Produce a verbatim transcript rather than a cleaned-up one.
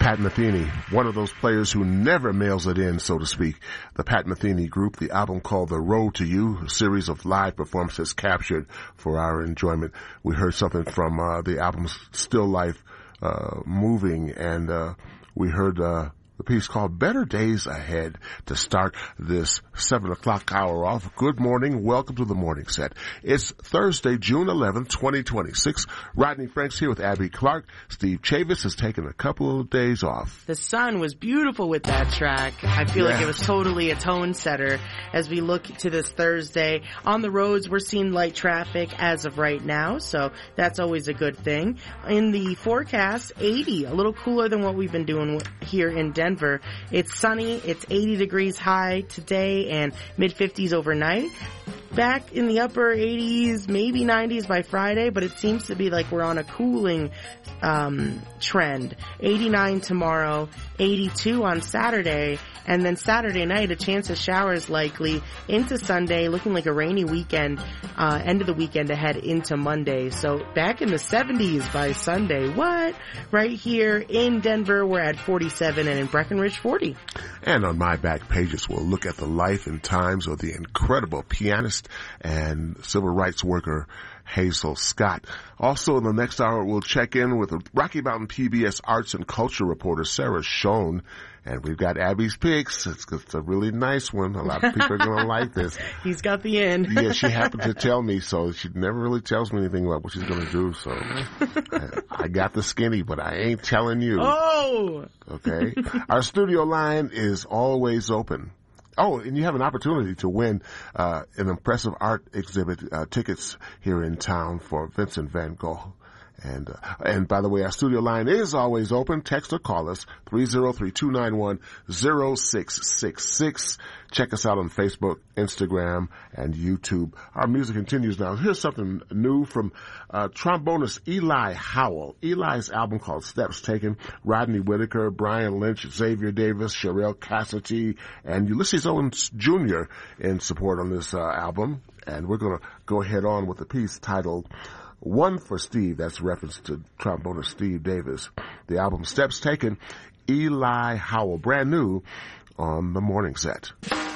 Pat Metheny, one of those players who never mails it in, so to speak. The Pat Metheny Group, the album called The Road to You, a series of live performances captured for our enjoyment. We heard something from uh, the album's Still Life, uh, Moving, and uh, we heard uh, the piece called Better Days Ahead to start this seven o'clock hour off. Good morning. Welcome to the morning set. It's Thursday, June eleventh, twenty twenty-six. Rodney Franks here with Abby Clark. Steve Chavis has taken a couple of days off. The sun was beautiful with that track. I feel yeah. like it was totally a tone setter as we look to this Thursday. On the roads, we're seeing light traffic as of right now, so that's always a good thing. In the forecast, eighty, a little cooler than what we've been doing here in Denver. It's sunny. It's eighty degrees high today and mid fifties overnight. Back in the upper eighties, maybe nineties by Friday, but it seems to be like we're on a cooling um trend. eighty-nine tomorrow, eighty-two on Saturday, and then Saturday night a chance of showers likely into Sunday, looking like a rainy weekend, uh end of the weekend ahead into Monday. So back in the seventies by Sunday. What? Right here in Denver, we're at forty-seven, and in Breckenridge, forty. And on my back pages, we'll look at the life and times of the incredible pianist and civil rights worker Hazel Scott. Also in the next hour, we'll check in with Rocky Mountain P B S arts and culture reporter Sarah Schoen. And we've got Abby's picks. It's, it's a really nice one. A lot of people are going to like this. He's got the in. Yeah, she happened to tell me, so she never really tells me anything about what she's going to do. So I, I got the skinny, but I ain't telling you. Oh! Okay. Our studio line is always open. Oh, and you have an opportunity to win uh an impressive art exhibit, uh, tickets here in town for Vincent van Gogh. And, uh, and by the way, our studio line is always open. Text or call us, three oh three, two nine one, oh six six six. Check us out on Facebook, Instagram, and YouTube. Our music continues now. Here's something new from, uh, trombonist Eli Howell. Eli's album called Steps Taken. Rodney Whitaker, Brian Lynch, Xavier Davis, Sherelle Cassidy, and Ulysses Owens Junior in support on this, uh, album. And we're gonna go ahead on with the piece titled One for Steve. That's a reference to trombonist Steve Davis. The album Steps Taken, Eli Howell, brand new on the morning set.